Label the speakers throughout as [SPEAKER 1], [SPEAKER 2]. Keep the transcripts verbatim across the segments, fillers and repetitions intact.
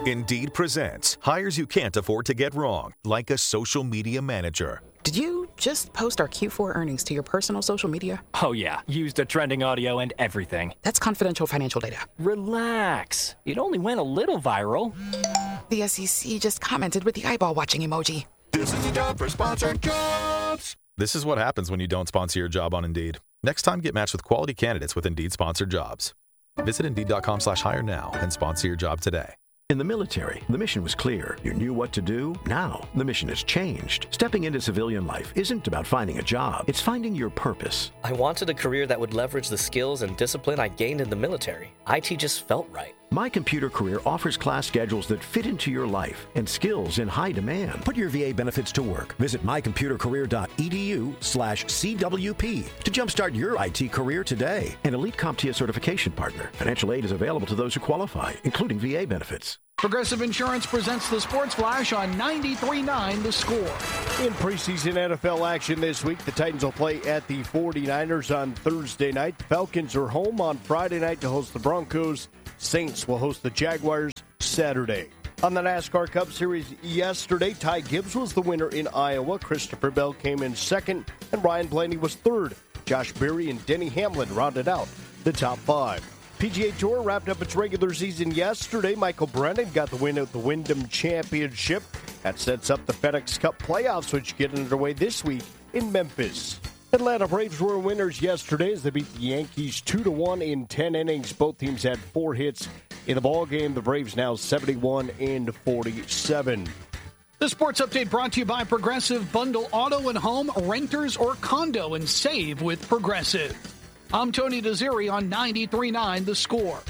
[SPEAKER 1] Indeed presents hires you can't afford to get wrong, like a social media manager.
[SPEAKER 2] Did you just post our Q four earnings to your personal social media?
[SPEAKER 3] Oh yeah, used a trending audio and everything.
[SPEAKER 2] That's confidential financial data.
[SPEAKER 3] Relax. It only went a little viral.
[SPEAKER 2] The S E C just commented with the eyeball watching emoji.
[SPEAKER 4] This is the job for sponsored jobs.
[SPEAKER 1] This is what happens when you don't sponsor your job on Indeed. Next time, get matched with quality candidates with Indeed sponsored jobs. Visit Indeed.com slash hire now and sponsor your job today.
[SPEAKER 5] In the military, the mission was clear. You knew what to do. Now, the mission has changed. Stepping into civilian life isn't about finding a job. It's finding your purpose.
[SPEAKER 6] I wanted a career that would leverage the skills and discipline I gained in the military. I T just felt right.
[SPEAKER 5] My Computer Career offers class schedules that fit into your life and skills in high demand.
[SPEAKER 7] Put your V A benefits to work. Visit mycomputercareer.edu slash CWP to jumpstart your I T career today.
[SPEAKER 5] An elite CompTIA certification partner. Financial aid is available to those who qualify, including V A benefits.
[SPEAKER 8] Progressive Insurance presents the Sports Flash on ninety-three point nine The Score.
[SPEAKER 9] In preseason N F L action this week, the Titans will play at the forty-niners on Thursday night. The Falcons are home on Friday night to host the Broncos. Saints will host the Jaguars Saturday. On the NASCAR Cup Series yesterday, Ty Gibbs was the winner in Iowa. Christopher Bell came in second, and Ryan Blaney was third. Josh Berry and Denny Hamlin rounded out the top five. P G A Tour wrapped up its regular season yesterday. Michael Brennan got the win at the Wyndham Championship. That sets up the FedEx Cup playoffs, which get underway this week in Memphis. Atlanta Braves were winners yesterday as they beat the Yankees two to one in ten innings. Both teams had four hits in the ball game. The Braves now seventy-one and forty-seven.
[SPEAKER 8] The Sports Update brought to you by Progressive. Bundle auto and home, renters or condo, and save with Progressive. I'm Tony Desiri on ninety-three point nine The Score.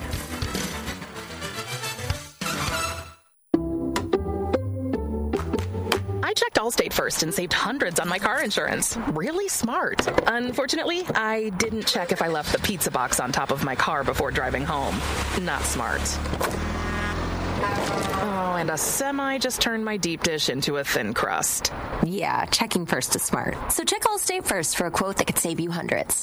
[SPEAKER 10] I checked Allstate first and saved hundreds on my car insurance. Really smart. Unfortunately, I didn't check if I left the pizza box on top of my car before driving home. Not smart. Oh, and a semi just turned my deep dish into a thin crust.
[SPEAKER 11] Yeah, checking first is smart. So check Allstate first for a quote that could save you hundreds.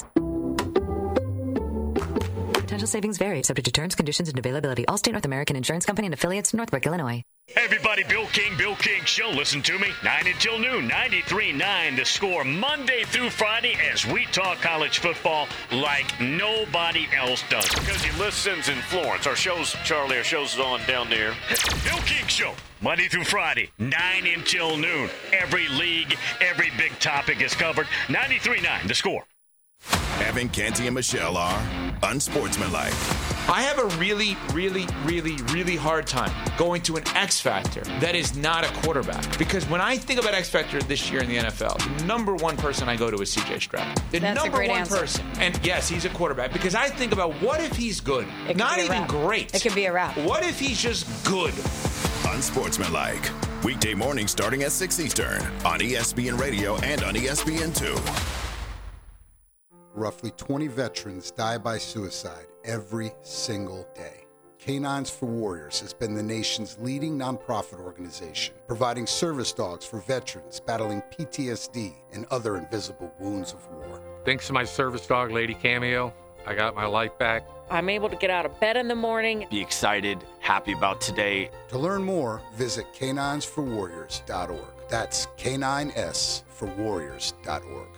[SPEAKER 12] Potential savings vary, subject to terms, conditions, and availability. Allstate North American Insurance Company and affiliates, Northbrook, Illinois.
[SPEAKER 13] Hey everybody, Bill King, Bill King Show. Listen to me, nine until noon, ninety-three point nine The Score, Monday through Friday, as we talk college football like nobody else does.
[SPEAKER 14] Because he listens in Florence. Our show's, Charlie, our show's on down there.
[SPEAKER 13] Bill King Show, Monday through Friday, nine until noon. Every league, every big topic is covered. ninety-three point nine The Score.
[SPEAKER 4] Evan, Canty, and Michelle are unsportsmanlike.
[SPEAKER 15] I have a really, really, really, really hard time going to an X Factor that is not a quarterback. Because when I think about X Factor this year in the N F L, the number one person I go to is C J Stroud. The
[SPEAKER 16] That's
[SPEAKER 15] number
[SPEAKER 16] a great
[SPEAKER 15] one
[SPEAKER 16] answer.
[SPEAKER 15] person. And yes, he's a quarterback. Because I think about what if he's good?
[SPEAKER 16] It
[SPEAKER 15] Not
[SPEAKER 16] could be a
[SPEAKER 15] even
[SPEAKER 16] wrap.
[SPEAKER 15] great.
[SPEAKER 16] It could be a wrap.
[SPEAKER 15] What if he's just good?
[SPEAKER 4] Unsportsmanlike. Weekday mornings starting at six Eastern on E S P N Radio and on E S P N two.
[SPEAKER 17] Roughly twenty veterans die by suicide every single day. Canines for Warriors has been the nation's leading nonprofit organization, providing service dogs for veterans battling P T S D and other invisible wounds of war.
[SPEAKER 18] Thanks to my service dog, Lady Cameo, I got my life back.
[SPEAKER 19] I'm able to get out of bed in the morning.
[SPEAKER 20] Be excited, happy about today.
[SPEAKER 17] To learn more, visit canines for warriors dot org. That's K nine S for warriors dot org.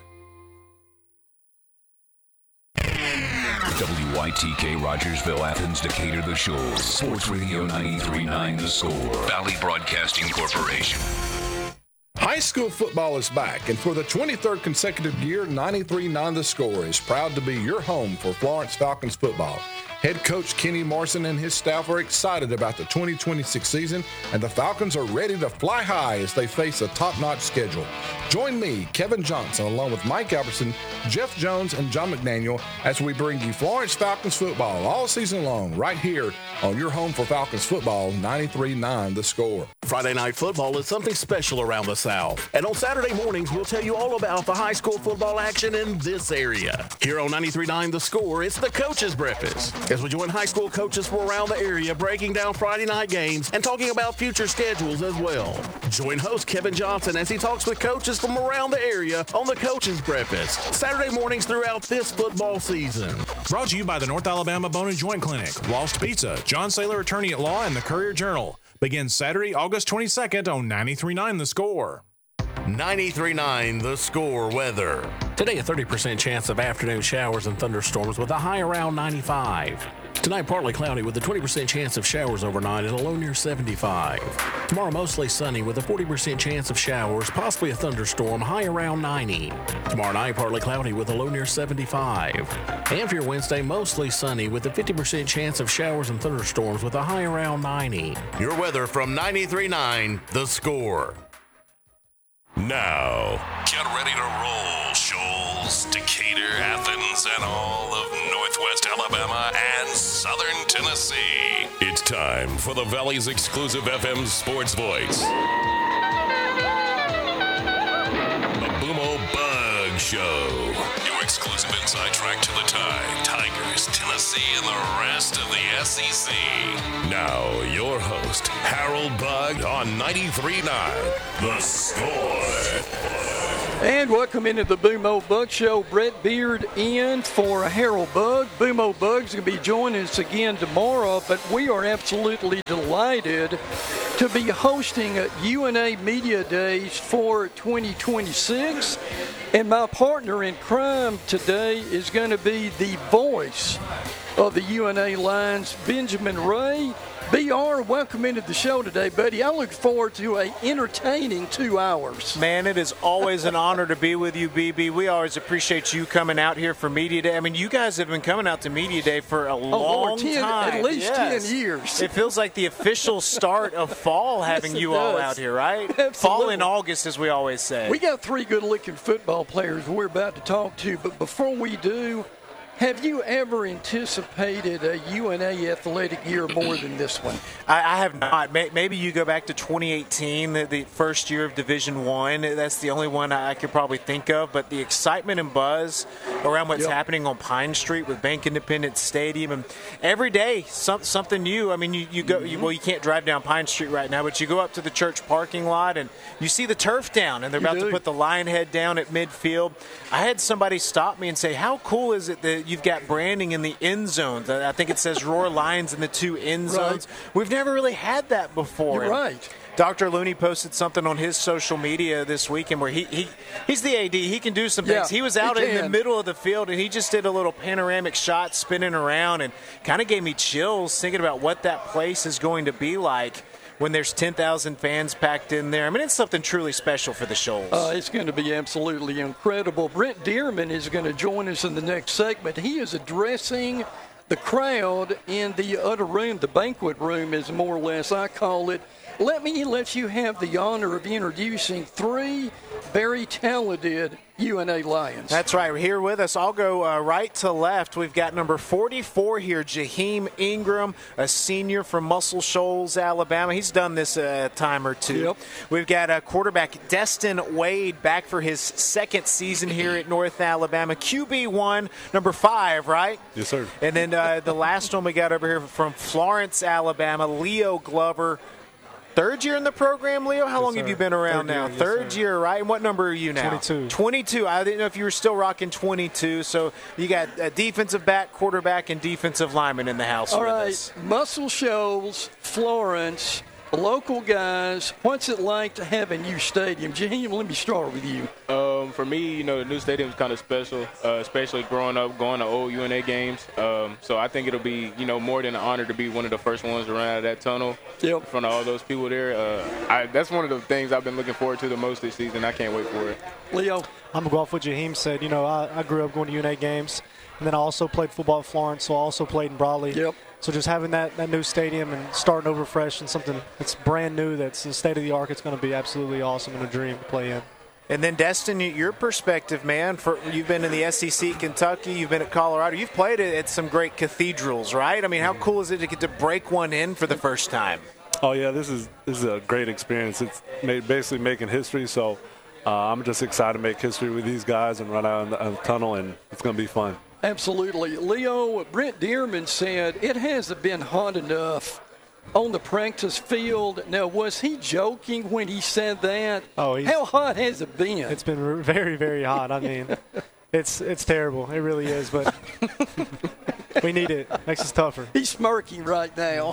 [SPEAKER 3] W Y T K Rogersville, Athens, Decatur, The Shoals. Sports Radio ninety-three point nine The Score. Valley Broadcasting Corporation.
[SPEAKER 15] High school football is back, and for the twenty-third consecutive year, ninety-three point nine The Score is proud to be your home for Florence Falcons football. Head coach Kenny Morrison and his staff are excited about the twenty twenty-six season, and the Falcons are ready to fly high as they face a top-notch schedule. Join me, Kevin Johnson, along with Mike Albertson, Jeff Jones, and John McDaniel as we bring you Florence Falcons football all season long right here on your home for Falcons football, ninety-three point nine The Score.
[SPEAKER 16] Friday night football is something special around the South. And on Saturday mornings, we'll tell you all about the high school football action in this area. Here on ninety-three point nine The Score, it's the Coaches Breakfast. As we join high school coaches from around the area, breaking down Friday night games and talking about future schedules as well. Join host Kevin Johnson as he talks with coaches from around the area on the Coaches Breakfast, Saturday mornings throughout this football season.
[SPEAKER 21] Brought to you by the North Alabama Bone and Joint Clinic, Lost Pizza, John Saylor Attorney at Law, and the Courier-Journal. Begins Saturday, August twenty-second on ninety-three point nine The Score.
[SPEAKER 16] ninety-three point nine The Score weather. Today, a thirty percent chance of afternoon showers and thunderstorms with a high around ninety-five. Tonight, partly cloudy with a twenty percent chance of showers overnight and a low near seventy-five. Tomorrow, mostly sunny with a forty percent chance of showers, possibly a thunderstorm, high around ninety. Tomorrow night, partly cloudy with a low near seventy-five. And for your Wednesday, mostly sunny with a fifty percent chance of showers and thunderstorms with a high around ninety. Your weather from ninety-three point nine The Score.
[SPEAKER 3] Now, get ready to roll, Shoals, Decatur, Athens, and all of Northwest Alabama and Southern Tennessee. It's time for the Valley's exclusive F M sports voice. The Boomo Bug Show. Your exclusive inside track to the Tide, Tigers, Tennessee, and the rest of the S E C. Now, your host, Harold Bug on ninety-three point nine The Score.
[SPEAKER 22] And welcome into the Boomo Bug Show. Brett Beard in for Harold Bug. Boomo Bug's going to be joining us again tomorrow, but we are absolutely delighted to be hosting U N A Media Days for twenty twenty-six. And my partner in crime today is going to be the voice of the U N A Lions, Benjamin Ray. B R, welcome into the show today, buddy. I look forward to an entertaining two hours.
[SPEAKER 23] Man, it is always an honor to be with you, B B. We always appreciate you coming out here for Media Day. I mean, you guys have been coming out to Media Day for a
[SPEAKER 22] oh,
[SPEAKER 23] long
[SPEAKER 22] Lord, ten,
[SPEAKER 23] time.
[SPEAKER 22] At least
[SPEAKER 23] yes.
[SPEAKER 22] ten years.
[SPEAKER 23] It feels like the official start of fall having
[SPEAKER 22] yes,
[SPEAKER 23] you
[SPEAKER 22] does.
[SPEAKER 23] all out here, right?
[SPEAKER 22] Absolutely.
[SPEAKER 23] Fall in August, as we always say.
[SPEAKER 22] We got three good-looking football players we're about to talk to, but before we do, have you ever anticipated a U N A athletic year more than this one?
[SPEAKER 23] I, I have not. Maybe you go back to twenty eighteen, the, the first year of Division One. That's the only one I could probably think of. But the excitement and buzz around what's yep. happening on Pine Street with Bank Independence Stadium, and every day some, something new. I mean, you, you go. Mm-hmm. You, well, you can't drive down Pine Street right now, but you go up to the church parking lot and you see the turf down, and they're about to put the lion head down at midfield. I had somebody stop me and say, "How cool is it that you've got branding in the end zones?" I think it says Roar Lions in the two end zones. Right. We've never really had that before.
[SPEAKER 22] You're right.
[SPEAKER 23] Doctor Looney posted something on his social media this weekend where he, he he's the A D. He can do some things.
[SPEAKER 22] Yeah,
[SPEAKER 23] he was out
[SPEAKER 22] he
[SPEAKER 23] in the middle of the field, and he just did a little panoramic shot spinning around and kind of gave me chills thinking about what that place is going to be like when there's ten thousand fans packed in there. I mean, it's something truly special for the Shoals.
[SPEAKER 22] Uh, it's going to be absolutely incredible. Brent Dearman is going to join us in the next segment. He is addressing the crowd in the other room, the banquet room is more or less, I call it. Let me let you have the honor of introducing three very talented U N A Lions.
[SPEAKER 23] That's right. Here with us, I'll go uh, right to left. We've got number forty-four here, Jaheim Ingram, a senior from Muscle Shoals, Alabama. He's done this a time or two.
[SPEAKER 22] Yep.
[SPEAKER 23] We've got a quarterback, Destin Wade, back for his second season here at North Alabama. Q B one, number five, right?
[SPEAKER 24] Yes, sir.
[SPEAKER 23] And then uh, the last one we got over here from Florence, Alabama, Leo Glover. Third year in the program, Leo? How
[SPEAKER 24] yes,
[SPEAKER 23] long
[SPEAKER 24] sir.
[SPEAKER 23] have you been around
[SPEAKER 24] Third
[SPEAKER 23] now?
[SPEAKER 24] Year, yes,
[SPEAKER 23] Third
[SPEAKER 24] sir.
[SPEAKER 23] year, right? And what number are you now?
[SPEAKER 24] twenty-two.
[SPEAKER 23] twenty-two. I didn't know if you were still rocking twenty-two. So you got a defensive back, quarterback, and defensive lineman in the house
[SPEAKER 22] All
[SPEAKER 23] with
[SPEAKER 22] right.
[SPEAKER 23] us.
[SPEAKER 22] Muscle Shoals, Florence, local guys. What's it like to have a new stadium? Jaheim, let me start with you.
[SPEAKER 24] Um, for me, you know, the new stadium is kind of special, uh, especially growing up, going to old U N A games. Um, so I think it'll be, you know, more than an honor to be one of the first ones around out of that tunnel
[SPEAKER 22] yep.
[SPEAKER 24] in front of all those people there. Uh, I, that's one of the things I've been looking forward to the most this season. I can't wait for it.
[SPEAKER 22] Leo?
[SPEAKER 25] I'm going to go off what Jaheim said. You know, I, I grew up going to U N A games, and then I also played football at Florence, so I also played in Brawley.
[SPEAKER 22] Yep.
[SPEAKER 25] So just having that, that new stadium and starting over fresh and something that's brand new, that's the state of the art, it's going to be absolutely awesome and a dream to play in.
[SPEAKER 23] And then, Destin, your perspective, man, for you've been in the S E C, Kentucky, you've been at Colorado, you've played at some great cathedrals, right? I mean, how cool is it to get to break one in for the first time?
[SPEAKER 1] Oh, yeah, this is this is a great experience. It's made, basically making history, so uh, I'm just excited to make history with these guys and run out in the, in the tunnel, and it's going to be fun.
[SPEAKER 22] Absolutely. Leo, Brent Dearman said it hasn't been hot enough on the practice field. Now, was he joking when he said that?
[SPEAKER 25] Oh,
[SPEAKER 22] how hot has it been?
[SPEAKER 25] It's been very, very hot. I mean, it's it's terrible. It really is, but we need it. Makes us tougher.
[SPEAKER 22] He's smirking right now.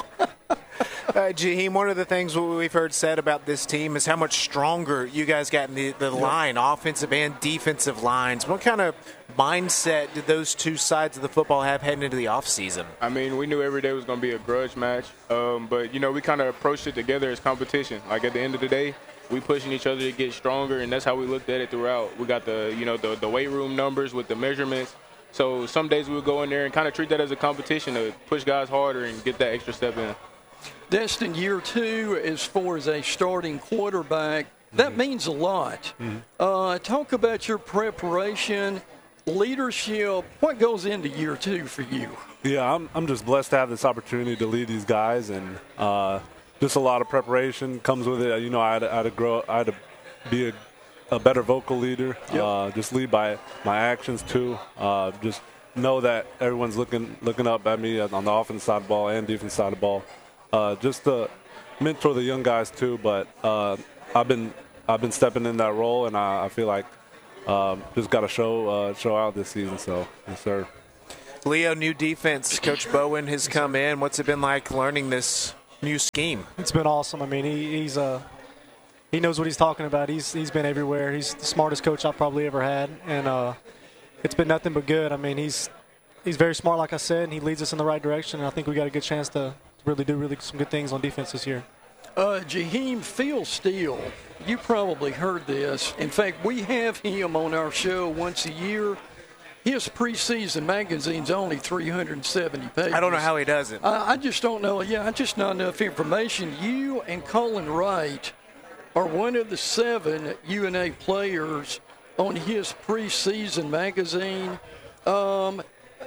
[SPEAKER 23] Uh, Jaheim, one of the things we've heard said about this team is how much stronger you guys got in the, the line, offensive and defensive lines. What kind of mindset did those two sides of the football have heading into the offseason?
[SPEAKER 24] I mean, we knew every day was going to be a grudge match, um, but, you know, we kind of approached it together as competition. Like, at the end of the day, we pushing each other to get stronger, and that's how we looked at it throughout. We got the, you know, the, the weight room numbers with the measurements. So some days we would go in there and kind of treat that as a competition to push guys harder and get that extra step in.
[SPEAKER 22] Destin, year two, as far as a starting quarterback, that mm-hmm. means a lot. Mm-hmm. Uh, talk about your preparation, leadership. What goes into year two for you?
[SPEAKER 1] Yeah, I'm I'm just blessed to have this opportunity to lead these guys, and uh, just a lot of preparation comes with it. You know, I had to, I had to grow, I had to be a, a better vocal leader. Yep. Uh, just lead by my actions too. Uh, just know that everyone's looking looking up at me on the offense side of the ball and defense side of the ball. Uh, just to mentor the young guys too, but uh, I've been I've been stepping in that role, and I, I feel like um, just got to show uh, show out this season. So, yes, sir.
[SPEAKER 23] Leo, new defense. Coach Bowen has come in. What's it been like learning this new scheme?
[SPEAKER 25] It's been awesome. I mean, he, he's uh, he knows what he's talking about. He's he's been everywhere. He's the smartest coach I've probably ever had, and uh, it's been nothing but good. I mean, he's he's very smart, like I said, and he leads us in the right direction. And I think we got a good chance to really do really some good things on defense this year.
[SPEAKER 22] Uh, Jaheim, Phil Steele, you probably heard this. In fact, we have him on our show once a year. His preseason magazine's only three hundred seventy pages.
[SPEAKER 23] I don't know how he does it.
[SPEAKER 22] I, I just don't know. Yeah, just not enough information. You and Colin Wright are one of the seven U N A players on his preseason magazine. Um,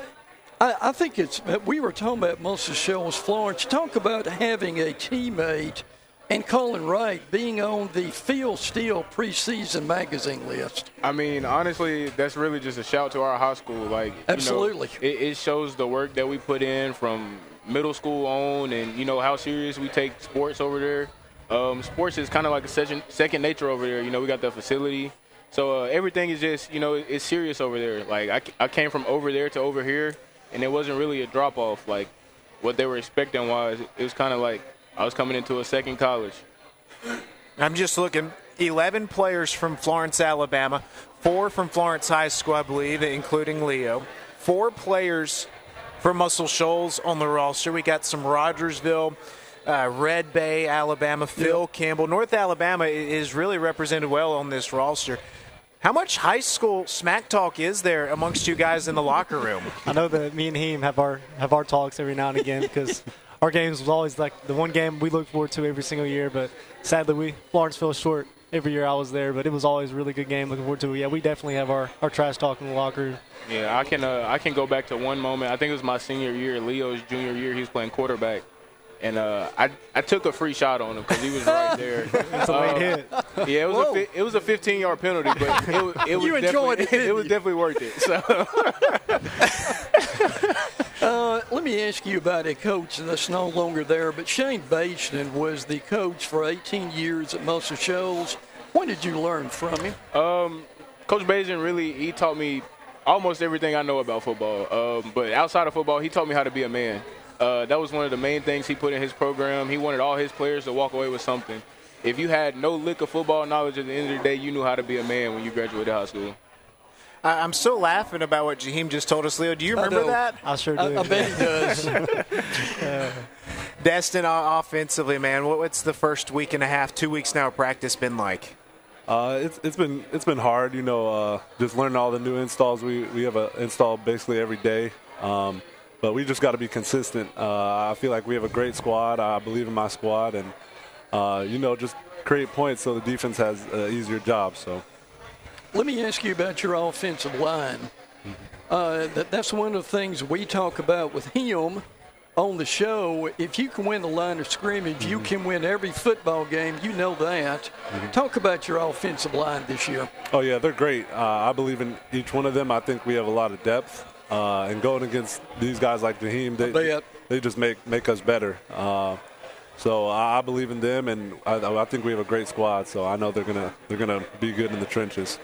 [SPEAKER 22] I, I think it's, we were talking about most of the shows, Florence, talk about having a teammate and Colin Wright being on the Phil Steele preseason magazine list.
[SPEAKER 24] I mean, honestly, that's really just a shout to our high school. Like,
[SPEAKER 22] absolutely.
[SPEAKER 24] You know, it, it shows the work that we put in from middle school on, and, you know, how serious we take sports over there. Um, sports is kind of like a second, second nature over there. You know, we got the facility. So uh, everything is just, you know, it's serious over there. Like, I, I came from over there to over here, and it wasn't really a drop-off. Like, what they were expecting was, it was kind of like I was coming into a second college.
[SPEAKER 23] I'm just looking. eleven players from Florence, Alabama. Four from Florence High School, I believe, including Leo. Four players from Muscle Shoals on the roster. We got some Rogersville, uh, Red Bay, Alabama, Phil yep. Campbell. North Alabama is really represented well on this roster. How much high school smack talk is there amongst you guys in the locker room?
[SPEAKER 25] I know that me and him have our have our talks every now and again because our games was always like the one game we look forward to every single year. But sadly, we Florence fell short every year I was there. But it was always a really good game. Looking forward to it. Yeah, we definitely have our, our trash talk in the locker room.
[SPEAKER 24] Yeah, I can uh, I can go back to one moment. I think it was my senior year, Leo's junior year. He was playing quarterback. And uh, I I took a free shot on him because he was right there.
[SPEAKER 25] That's a late uh, hit.
[SPEAKER 24] Yeah, it was Whoa. a fi- it was a fifteen-yard penalty, but it, it was
[SPEAKER 22] you enjoyed
[SPEAKER 24] definitely
[SPEAKER 22] it,
[SPEAKER 24] it was definitely worth it. So,
[SPEAKER 22] uh, let me ask you about a coach that's no longer there, but Shane Baisden was the coach for eighteen years at Muscle Shoals. What did you learn from him?
[SPEAKER 24] Um, Coach Baisden really he taught me almost everything I know about football. Um, but outside of football, he taught me how to be a man. Uh, that was one of the main things he put in his program. He wanted all his players to walk away with something. If you had no lick of football knowledge, at the end of the day, you knew how to be a man when you graduated high school.
[SPEAKER 23] I'm still laughing about what Jaheim just told us, Leo. Do you remember
[SPEAKER 22] I
[SPEAKER 23] that?
[SPEAKER 25] I sure do.
[SPEAKER 22] I, I bet he does.
[SPEAKER 23] uh, Destin, offensively, man, what's the first week and a half, two weeks now of practice been like?
[SPEAKER 1] Uh, it's it's been it's been hard, you know, uh, just learning all the new installs. We we have an install basically every day. Um, But we just got to be consistent. Uh, I feel like we have a great squad. I believe in my squad. And, uh, you know, just create points so the defense has an easier job. So,
[SPEAKER 22] let me ask you about your offensive line. Mm-hmm. Uh, that, that's one of the things we talk about with him. on the show, if you can win the line of scrimmage, mm-hmm. you can win every football game. You know that. Mm-hmm. Talk about your offensive line this year.
[SPEAKER 1] Oh, yeah, they're great. Uh, I believe in each one of them. I think we have a lot of depth. Uh, and going against these guys like Jaheim, they, they just make, make us better. Uh, so I, I believe in them, and I, I think we have a great squad. So I know they're gonna they're gonna be good in the trenches.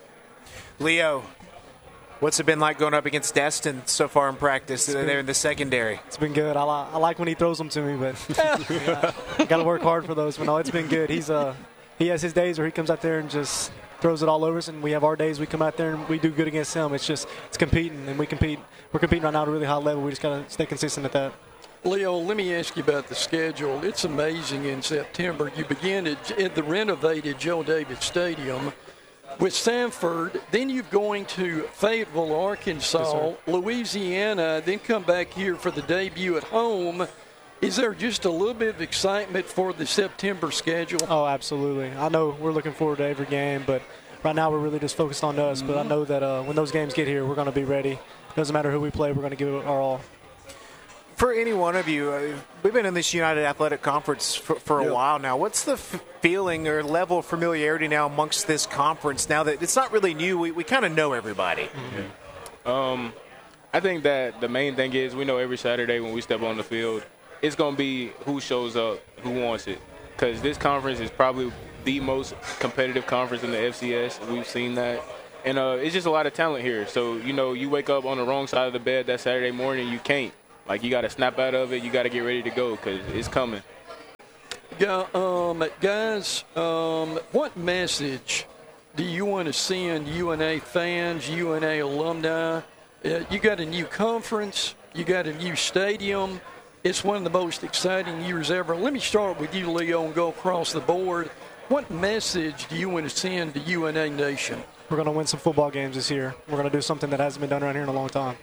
[SPEAKER 23] Leo, what's it been like going up against Destin so far in practice? Been, They're in the secondary.
[SPEAKER 25] It's been good. I, li- I like when he throws them to me, but yeah, got to work hard for those. But no, it's been good. He's uh, he has his days where he comes out there and just throws it all over us, and we have our days we come out there and we do good against him. It's just it's competing, and we compete. We're competing right now at a really high level. We just got to stay consistent at that.
[SPEAKER 22] Leo, let me ask you about the schedule. It's amazing in September. You begin at, at the renovated Joe Davis Stadium with Sanford, then you're going to Fayetteville, Arkansas, yes, Louisiana, then come back here for the debut at home. Is there just a little bit of excitement for the September schedule?
[SPEAKER 25] Oh, absolutely. I know we're looking forward to every game, but right now we're really just focused on us. Mm-hmm. But I know that uh, when those games get here, we're going to be ready. Doesn't matter who we play, we're going to give it our all.
[SPEAKER 23] For any one of you, uh, we've been in this United Athletic Conference for, for a yep. while now. What's the f- feeling or level of familiarity now amongst this conference now that it's not really new? We, we kind of know everybody.
[SPEAKER 24] Mm-hmm. Um, I think that the main thing is we know every Saturday when we step on the field, it's going to be who shows up, who wants it. Because this conference is probably the most competitive conference in the F C S. We've seen that. And uh, it's just a lot of talent here. So, you know, you wake up on the wrong side of the bed that Saturday morning, you can't. Like, you got to snap out of it. You got to get ready to go because it's coming.
[SPEAKER 22] Yeah, um, guys, um, what message do you want to send U N A fans, U N A alumni? Uh, you got a new conference. You got a new stadium. It's one of the most exciting years ever. Let me start with you, Leo, and go across the board. What message do you want to send to U N A Nation?
[SPEAKER 25] We're going to win some football games this year. We're going to do something that hasn't been done around here in a long time.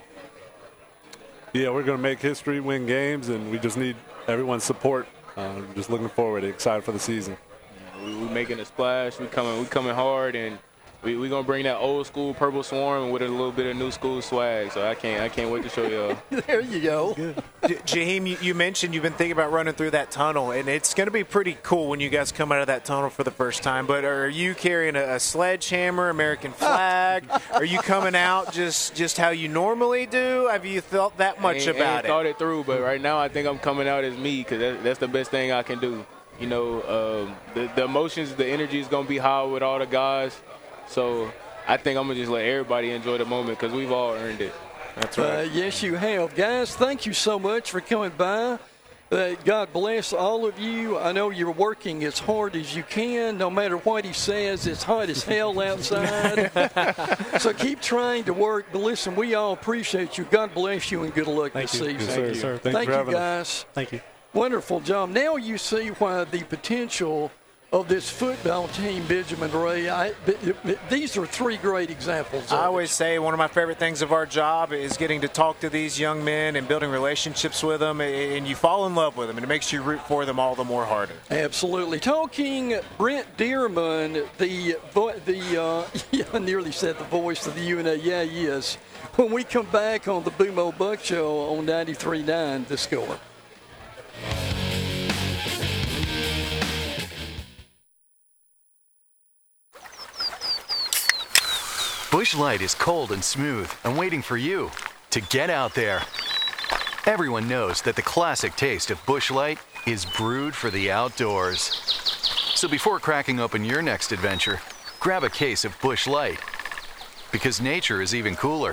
[SPEAKER 1] Yeah, we're going to make history, win games, and we just need everyone's support. Uh, just looking forward, excited for the season.
[SPEAKER 24] We, we making a splash. We coming, we coming hard, and we we gonna bring that old school Purple Swarm with a little bit of new school swag. So I can't I can't wait to show y'all.
[SPEAKER 22] There you go.
[SPEAKER 23] J- Jaheim, you, you mentioned you've been thinking about running through that tunnel, and it's going to be pretty cool when you guys come out of that tunnel for the first time. But are you carrying a, a sledgehammer, American flag? Are you coming out just just how you normally do? Have you thought that much
[SPEAKER 24] ain't,
[SPEAKER 23] about
[SPEAKER 24] ain't
[SPEAKER 23] it?
[SPEAKER 24] Thought it through, but right now I think I'm coming out as me because that, that's the best thing I can do. You know, um, the the emotions, the energy is going to be high with all the guys. So I think I'm going to just let everybody enjoy the moment because we've all earned it.
[SPEAKER 23] That's right.
[SPEAKER 22] Uh, yes, you have. Guys, thank you so much for coming by. Uh, God bless all of you. I know you're working as hard as you can. No matter what he says, it's hot as hell outside. So keep trying to work. But listen, we all appreciate you. God bless you and good luck
[SPEAKER 25] thank
[SPEAKER 22] this
[SPEAKER 25] you.
[SPEAKER 22] season.
[SPEAKER 25] Yes, sir, sir.
[SPEAKER 1] Thank,
[SPEAKER 22] thank
[SPEAKER 1] you,
[SPEAKER 22] you,
[SPEAKER 1] for
[SPEAKER 22] guys.
[SPEAKER 1] us.
[SPEAKER 25] Thank you.
[SPEAKER 22] Wonderful job. Now you see why the potential of this football team, Benjamin Ray, I, these are three great examples.
[SPEAKER 23] I always say one of my favorite things of our job is getting to talk to these young men and building relationships with them, and you fall in love with them, and it makes you root for them all the more harder.
[SPEAKER 22] Absolutely. Talking Brent Dearmon, the, the uh, yeah, I nearly said the voice of the U N A. Yeah, he is. When we come back on the Boomo Buck Show on ninety-three point nine, The Score.
[SPEAKER 2] Busch Light is cold and smooth and waiting for you to get out there. Everyone knows that the classic taste of Busch Light is brewed for the outdoors. So before cracking open your next adventure, grab a case of Busch Light. Because nature is even cooler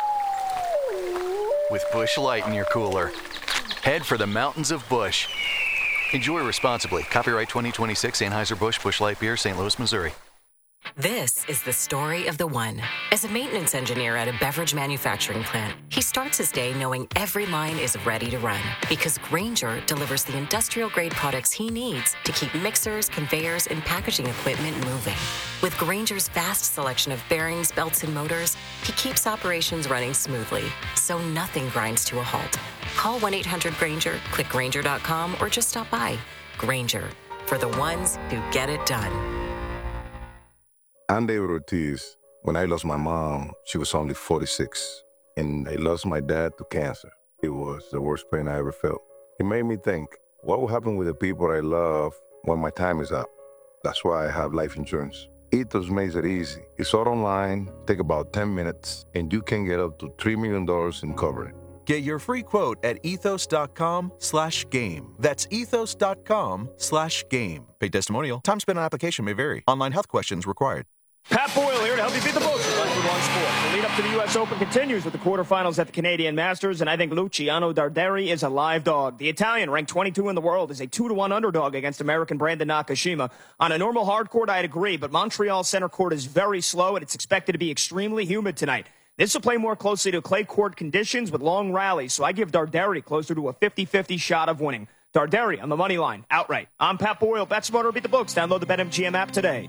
[SPEAKER 2] with Busch Light in your cooler. Head for the mountains of Busch. Enjoy responsibly. Copyright twenty twenty-six Anheuser-Busch Busch Light Beer, Saint Louis, Missouri.
[SPEAKER 12] This is the story of the one. As a maintenance engineer at a beverage manufacturing plant, he starts his day knowing every line is ready to run because Grainger delivers the industrial-grade products he needs to keep mixers, conveyors, and packaging equipment moving. With Grainger's vast selection of bearings, belts, and motors, he keeps operations running smoothly, so nothing grinds to a halt. Call one eight hundred Grainger, click Grainger dot com, or just stop by. Grainger, for the ones who get it done.
[SPEAKER 5] I'm David Ortiz. When I lost my mom, she was only forty-six, and I lost my dad to cancer. It was the worst pain I ever felt. It made me think, what will happen with the people I love when my time is up? That's why I have life insurance. Ethos makes it easy. It's all online, take about ten minutes, and you can get up to three million dollars in coverage.
[SPEAKER 6] Get your free quote at ethos.com slash game. That's ethos.com slash game. Paid testimonial. Time spent on application may vary. Online health questions required.
[SPEAKER 7] Pat Boyle here to help you beat the books with Life with One Sports. The lead up to the U S Open continues with the quarterfinals at the Canadian Masters, and I think Luciano Darderi is a live dog. The Italian, ranked twenty-two in the world, is a two to one underdog against American Brandon Nakashima. On a normal hard court, I'd agree, but Montreal center court is very slow, and it's expected to be extremely humid tonight. This will play more closely to clay court conditions with long rallies, so I give Darderi closer to a fifty-fifty shot of winning. Darderi on the money line, outright. I'm Pat Boyle. Bet smarter, beat the books. Download the BetMGM app today.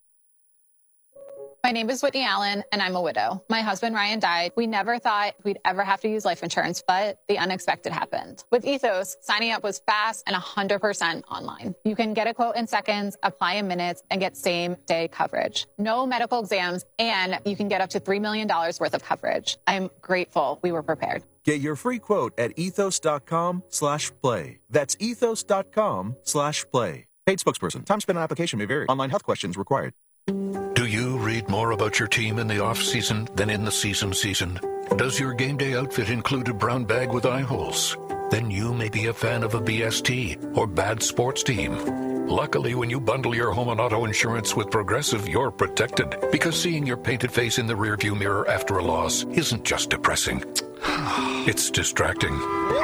[SPEAKER 8] My name is Whitney Allen, and I'm a widow. My husband, Ryan, died. We never thought we'd ever have to use life insurance, but the unexpected happened. With Ethos, signing up was fast and one hundred percent online. You can get a quote in seconds, apply in minutes, and get same-day coverage. No medical exams, and you can get up to three million dollars worth of coverage. I'm grateful we were prepared.
[SPEAKER 6] Get your free quote at ethos.com slash play. That's ethos.com slash play. Paid spokesperson. Time spent on application may vary. Online health questions required.
[SPEAKER 9] Do you read more about your team in the off-season than in the season season? Does your game day outfit include a brown bag with eye holes? Then you may be a fan of a B S T or bad sports team. Luckily, when you bundle your home and auto insurance with Progressive, you're protected. Because seeing your painted face in the rearview mirror after a loss isn't just depressing. It's distracting.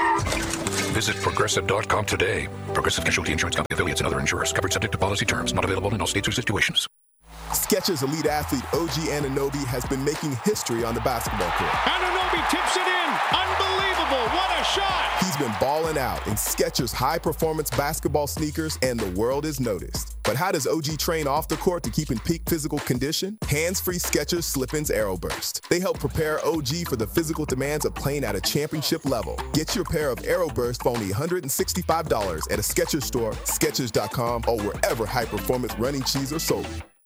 [SPEAKER 9] Visit Progressive dot com today. Progressive Casualty Insurance Company affiliates and other insurers. Covered subject to policy terms. Not available in all states or situations.
[SPEAKER 10] Skechers elite athlete O G Anunoby has been making history on the basketball court.
[SPEAKER 26] Anunoby tips it in. Unbelievable. What a shot.
[SPEAKER 10] He's been balling out in Skechers high-performance basketball sneakers, and the world is noticed. But how does O G train off the court to keep in peak physical condition? Hands-free Skechers Slip-ins Aeroburst. They help prepare O G for the physical demands of playing at a championship level. Get your pair of Aeroburst for only one hundred sixty-five dollars at a Skechers store, Skechers dot com, or wherever high-performance running shoes are sold.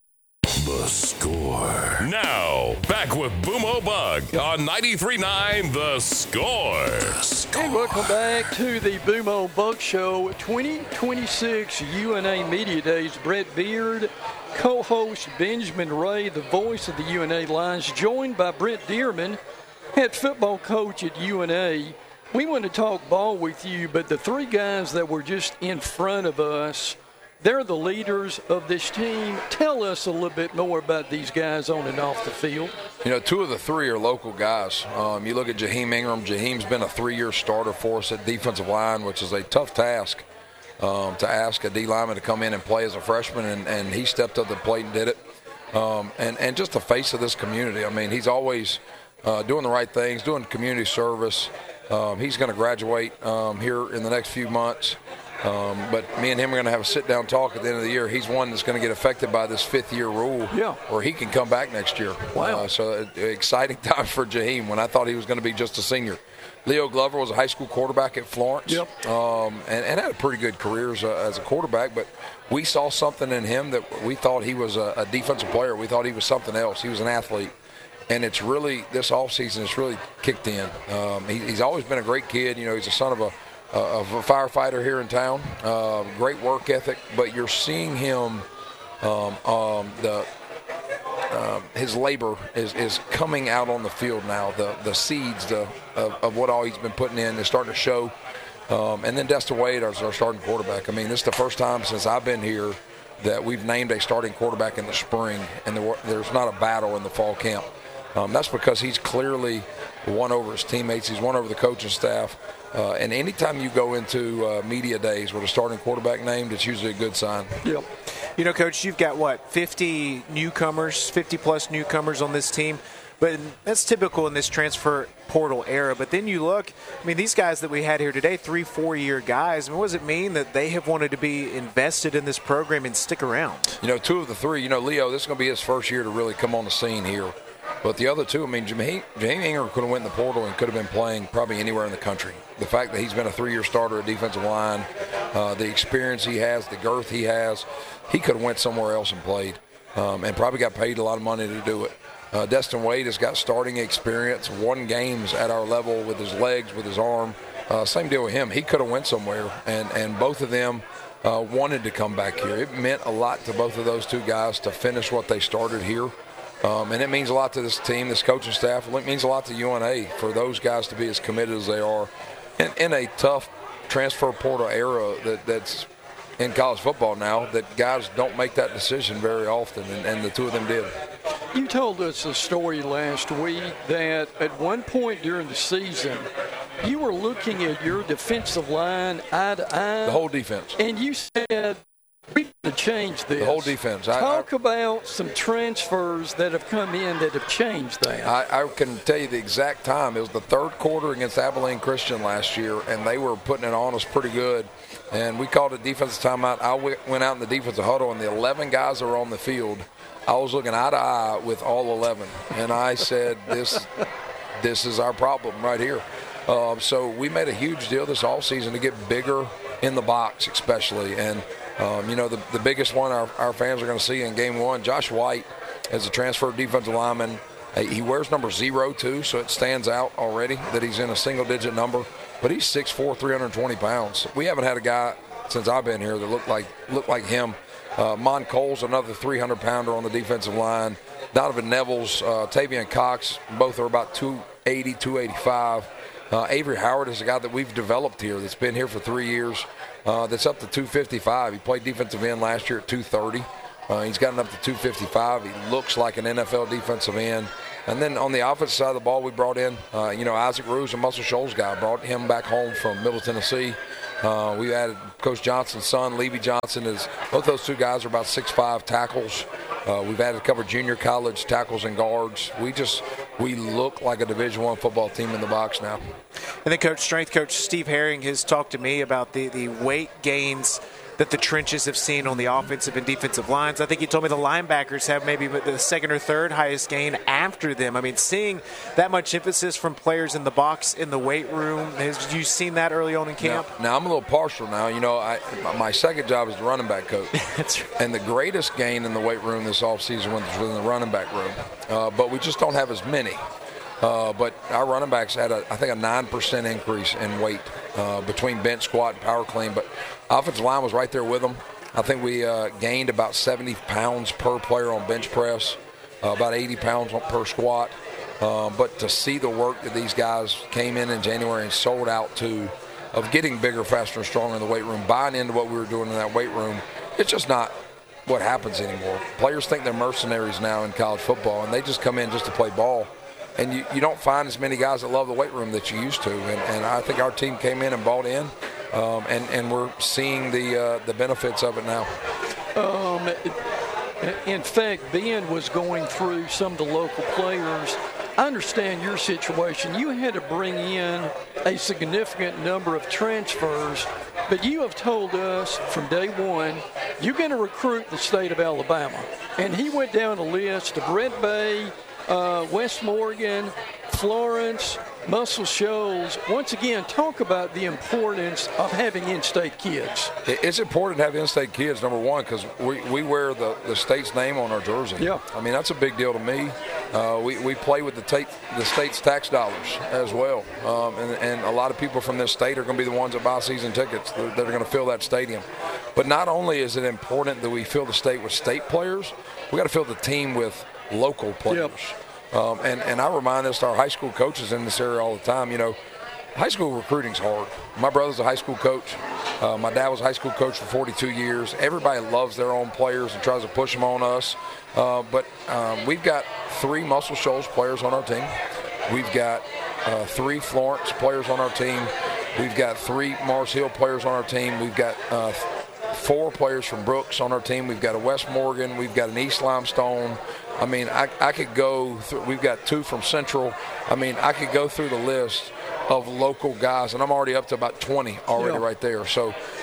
[SPEAKER 3] The Score. Now, back with Boomo Bug on ninety-three point nine The Score. The Score.
[SPEAKER 22] And welcome back to the Boomo Bug Show twenty twenty-six U N A Media Days. Brett Beard, co-host Benjamin Ray, the voice of the U N A Lions, joined by Brent Dearman, head football coach at U N A. We want to talk ball with you, but the three guys that were just in front of us, they're the leaders of this team. Tell us a little bit more about these guys on and off the field.
[SPEAKER 27] You know, two of the three are local guys. Um, you look at Jaheim Ingram. Jaheim's been a three-year starter for us at defensive line, which is a tough task um, to ask a D lineman to come in and play as a freshman, and, and he stepped up to the plate and did it. Um, and, and just the face of this community. I mean, he's always uh, doing the right things, doing community service. Um, he's going to graduate um, here in the next few months. Um, but me and him are going to have a sit-down talk at the end of the year. He's one that's going to get affected by this fifth-year rule, yeah, where he can come back next year. Wow. Uh, so uh, exciting time for Jaheim when I thought he was going to be just a senior. Leo Glover was a high school quarterback at Florence, yep. um, and, and had a pretty good career as a, as a quarterback, but we saw something in him that we thought he was a, a defensive player. We thought he was something else. He was an athlete. And it's really, this offseason, it's really kicked in. Um, he, he's always been a great kid. You know, he's a son of a Uh, of a firefighter here in town, uh, great work ethic, but you're seeing him, um, um, the uh, his labor is, is coming out on the field now. The the seeds the, of, of what all he's been putting in is starting to show. Um, and then Desta Wade is our starting quarterback. I mean, this is the first time since I've been here that we've named a starting quarterback in the spring, and there, there's not a battle in the fall camp. Um, that's because he's clearly won over his teammates. He's won over the coaching staff. Uh, and anytime you go into uh, media days with a starting quarterback named, it's usually a good sign.
[SPEAKER 23] Yep. You know, Coach, you've got, what, fifty newcomers, fifty-plus newcomers on this team. But that's typical in this transfer portal era. But then you look, I mean, these guys that we had here today, three, four-year guys, I mean, what does it mean that they have wanted to be invested in this program and stick around?
[SPEAKER 27] You know, two of the three, you know, Leo, this is going to be his first year to really come on the scene here. But the other two, I mean, Jaheim Ingram could have went in the portal and could have been playing probably anywhere in the country. The fact that he's been a three-year starter at defensive line, uh, the experience he has, the girth he has, he could have went somewhere else and played um, and probably got paid a lot of money to do it. Uh, Destin Wade has got starting experience, won games at our level with his legs, with his arm. Uh, same deal with him. He could have went somewhere, and, and both of them uh, wanted to come back here. It meant a lot to both of those two guys to finish what they started here. Um, and it means a lot to this team, this coaching staff. It means a lot to U N A for those guys to be as committed as they are in, in a tough transfer portal era that, that's in college football now, that guys don't make that decision very often, and, and the two of them did.
[SPEAKER 22] You told us a story last week that at one point during the season, you were looking at your defensive line eye to eye.
[SPEAKER 27] The whole defense.
[SPEAKER 22] And you said, we need to change this.
[SPEAKER 27] The whole defense.
[SPEAKER 22] Talk
[SPEAKER 27] I, I,
[SPEAKER 22] about some transfers that have come in that have changed that.
[SPEAKER 27] I, I can tell you the exact time. It was the third quarter against Abilene Christian last year, and they were putting it on us pretty good. And we called a defensive timeout. I went out in the defensive huddle, and the eleven guys that were on the field, I was looking eye to eye with all eleven. And I said, this, this is our problem right here. Uh, so we made a huge deal this offseason to get bigger in the box especially. And Um, you know, the, the biggest one our, our fans are going to see in game one, Josh White as a transfer defensive lineman. He wears number zero, too, so it stands out already that he's in a single-digit number. But he's six foot four, three hundred twenty pounds. We haven't had a guy since I've been here that looked like looked like him. Uh, Mon Cole's another three hundred pounder on the defensive line. Donovan Neville's, uh, Tavian Cox, both are about two eighty, two eighty-five. Uh, Avery Howard is a guy that we've developed here that's been here for three years. Uh, that's up to two fifty-five. He played defensive end last year at two thirty. Uh, he's gotten up to two fifty-five. He looks like an N F L defensive end. And then on the offensive side of the ball, we brought in, uh, you know, Isaac Ruse, a Muscle Shoals guy. Brought him back home from Middle Tennessee. Uh, we added Coach Johnson's son, Levy Johnson. Is both those two guys are about six five tackles. Uh, we've added a couple of junior college tackles and guards. We just we look like a Division One football team in the box now.
[SPEAKER 23] And then Coach, strength coach Steve Herring has talked to me about the, the weight gains that the trenches have seen on the offensive and defensive lines. I think he told me the linebackers have maybe the second or third highest gain after them. I mean, seeing that much emphasis from players in the box, in the weight room, has you seen that early on in camp?
[SPEAKER 27] Now, now I'm a little partial now. You know, I, my second job is the running back coach.
[SPEAKER 23] That's right.
[SPEAKER 27] And the greatest gain in the weight room this offseason was within the running back room. Uh, but we just don't have as many. Uh, but our running backs had, a, I think, a nine percent increase in weight uh, between bench, squat, and power clean. But offensive line was right there with them. I think we uh, gained about seventy pounds per player on bench press, uh, about eighty pounds per squat. Uh, but to see the work that these guys came in in January and sold out to, of getting bigger, faster, and stronger in the weight room, buying into what we were doing in that weight room, it's just not what happens anymore. Players think they're mercenaries now in college football, and they just come in just to play ball. And you, you don't find as many guys that love the weight room that you used to. And, and I think our team came in and bought in, um, and, and we're seeing the uh, the benefits of it now.
[SPEAKER 22] Um, in fact, Ben was going through some of the local players. I understand your situation. You had to bring in a significant number of transfers, but you have told us from day one you're going to recruit the state of Alabama. And he went down a list of Brett Bay, Uh, West Morgan, Florence, Muscle Shoals. Once again, talk about the importance of having in-state kids.
[SPEAKER 27] It's important to have in-state kids, number one, because we, we wear the, the state's name on our jersey.
[SPEAKER 22] Yeah.
[SPEAKER 27] I mean, that's a big deal to me. Uh, we, we play with the, ta- the state's tax dollars as well. Um, and, and a lot of people from this state are going to be the ones that buy season tickets that, that are going to fill that stadium. But not only is it important that we fill the state with state players, we got to fill the team with local players. Yep. Um, and, and I remind us, our high school coaches in this area all the time, you know, high school recruiting's hard. My brother's a high school coach. Uh, my dad was a high school coach for forty-two years. Everybody loves their own players and tries to push them on us. Uh, but um, we've got three Muscle Shoals players on our team. We've got uh, three Florence players on our team. We've got three Mars Hill players on our team. We've got uh, four players from Brooks on our team. We've got a West Morgan. We've got an East Limestone. I mean, I, I could go through, we've got two from Central. I mean, I could go through the list of local guys, and I'm already up to about twenty already yeah. right there. So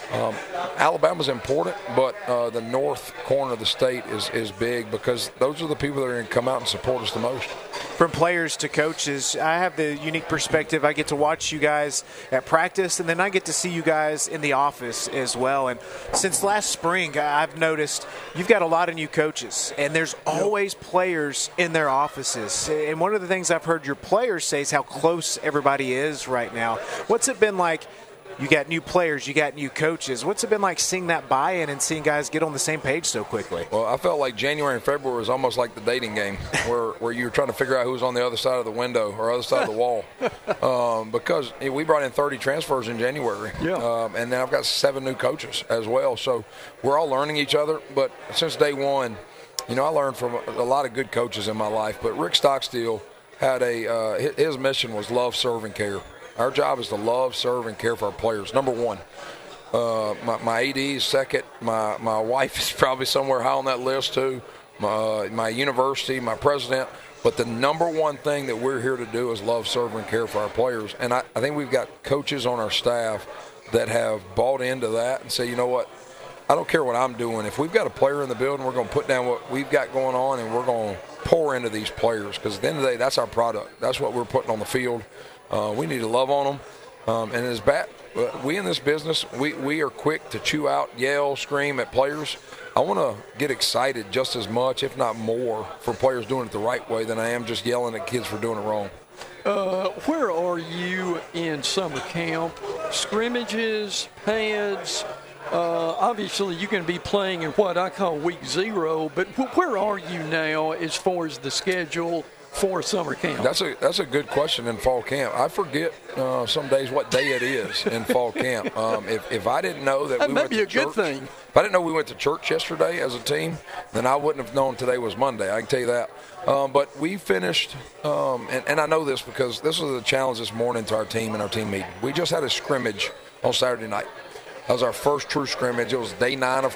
[SPEAKER 27] Um, Alabama's important, but uh, the north corner of the state is, is big because those are the people that are going to come out and support us the most.
[SPEAKER 23] From players to coaches, I have the unique perspective. I get to watch you guys at practice, and then I get to see you guys in the office as well. And since last spring, I've noticed you've got a lot of new coaches, and there's always players in their offices. And one of the things I've heard your players say is how close everybody is right now. What's it been like? You got new players, you got new coaches. What's it been like seeing that buy-in and seeing guys get on the same page so quickly?
[SPEAKER 27] Well, I felt like January and February was almost like the dating game where, where you were trying to figure out who was on the other side of the window or other side of the wall. Um, because we brought in thirty transfers in January.
[SPEAKER 22] Yeah.
[SPEAKER 27] Um, and then I've got seven new coaches as well. So we're all learning each other. But since day one, you know, I learned from a, a lot of good coaches in my life. But Rick Stockstill had a uh, – his mission was love, serve, and care. Our job is to love, serve, and care for our players. Number one, uh, my, my A D is second. My my wife is probably somewhere high on that list too. My, my university, my president. But the number one thing that we're here to do is love, serve, and care for our players. And I, I think we've got coaches on our staff that have bought into that and say, you know what, I don't care what I'm doing. If we've got a player in the building, we're going to put down what we've got going on and we're going to pour into these players because at the end of the day, that's our product. That's what we're putting on the field. Uh, we need to love on them. Um, and as bad, we in this business, we, we are quick to chew out, yell, scream at players. I want to get excited just as much, if not more, for players doing it the right way than I am just yelling at kids for doing it wrong.
[SPEAKER 22] Uh, where are you in summer camp? Scrimmages, pads? Uh, obviously, you're going to be playing in what I call week zero, but where are you now as far as the schedule for summer camp?
[SPEAKER 27] That's a that's a good question in fall camp. I forget uh, some days what day it is in fall camp. Um, if, if I didn't know that,
[SPEAKER 22] that
[SPEAKER 27] we
[SPEAKER 22] may
[SPEAKER 27] went
[SPEAKER 22] be
[SPEAKER 27] to
[SPEAKER 22] a
[SPEAKER 27] church,
[SPEAKER 22] good thing.
[SPEAKER 27] If I didn't know we went to church yesterday as a team, then I wouldn't have known today was Monday. I can tell you that. Um, but we finished, um, and, and I know this because this was a challenge this morning to our team and our team meeting. We just had a scrimmage on Saturday night. That was our first true scrimmage. It was day nine of